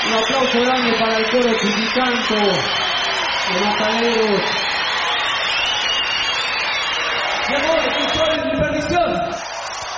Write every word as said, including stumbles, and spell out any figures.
Un aplauso grande para el coro Chiquicanto de Mataderos. Mi amor, tu sol en mi perdición.